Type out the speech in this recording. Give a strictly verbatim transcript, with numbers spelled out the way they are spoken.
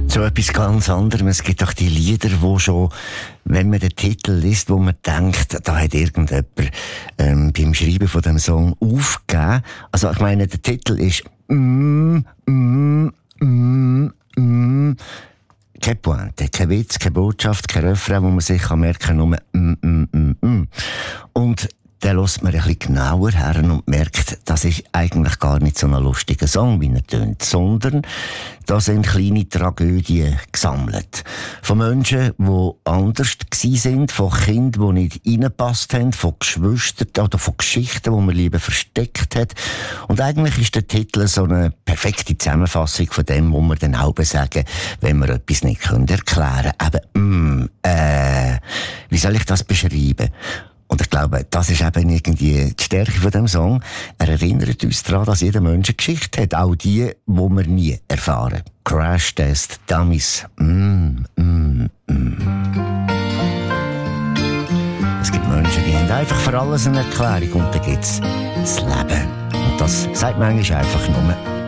Zu etwas ganz anderem. Es gibt auch die Lieder, wo schon, wenn man den Titel liest, wo man denkt, da hat irgendjemand ähm, beim Schreiben von dem Song aufgegeben. Also ich meine, der Titel ist mm, mm, mm, mm. Keine Pointe, kein Witz, keine Botschaft, kein Refrain, wo man sich merken kann, nur mm, mm, mm, mm. Und dann hört man ein bisschen genauer her und merkt, das ist eigentlich gar nicht so ein lustiger Song, wie er tönt, sondern da sind kleine Tragödien gesammelt. Von Menschen, die anders waren, von Kindern, die nicht reingepasst haben, von Geschwistern oder von Geschichten, die man lieber versteckt hat. Und eigentlich ist der Titel so eine perfekte Zusammenfassung von dem, was wir dann auch sagen, wenn wir etwas nicht erklären können. Eben, mm, äh, wie soll ich das beschreiben? Und ich glaube, das ist eben irgendwie die Stärke von dem Song. Er erinnert uns daran, dass jeder Mensch eine Geschichte hat. Auch die, die wir nie erfahren. Crash Test Dummies. Mm, mm, mm. Es gibt Menschen, die haben einfach für alles eine Erklärung. Und dann gibt's das Leben. Und das sagt manchmal einfach nur